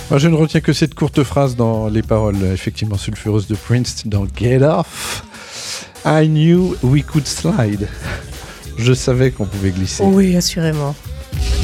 Moi, je ne retiens que cette courte phrase dans les paroles effectivement sulfureuses de Prince dans Get Off. I knew we could slide. Je savais qu'on pouvait glisser. Oui, assurément.